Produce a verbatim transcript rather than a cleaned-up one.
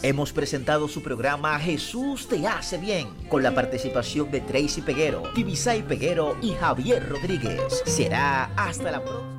Hemos presentado su programa Jesús te hace bien, con la participación de Tracy Peguero, Tibisay Peguero y Javier Rodríguez. Será hasta la próxima.